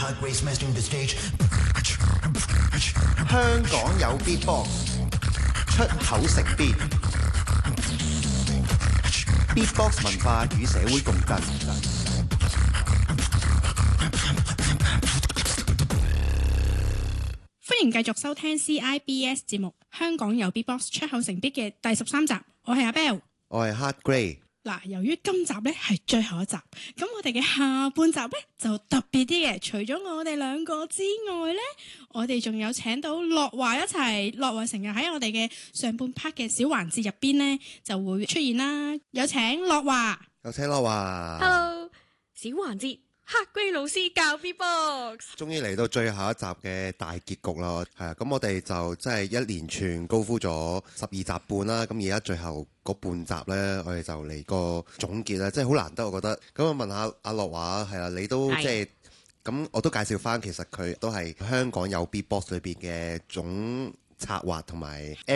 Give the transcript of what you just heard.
香港有 Beatbox， 出口成邊 Beatbox 文化與社會共振。 歡迎繼續收聽 CIBS 節目《香港有 Beatbox 出口成 Beat》嘅第13集，我係阿 Bell， 我係 Hard Grey。 嗱，由於今集咧係最後一集，咁我哋嘅下半集咧就特別啲嘅。除咗我哋兩個之外咧，我哋仲有請到樂華一齊。樂華成日喺我哋嘅上半 part 嘅小環節入邊咧就會出現啦。有請樂華， 有請樂華。 Hello， 小環節。Hard Grey 老師教 Beatbox， 終於嚟到最後一集嘅大結局啦，係啊，咁我哋就真係一連串高呼咗12集半啦，咁而家最後嗰半集呢，我哋就嚟個總結啦，即係好難得我覺得。咁我問下阿樂華，係啦，你都即係咁，我都介紹翻，其實佢都係香港有 Beatbox 裏邊嘅總策劃同埋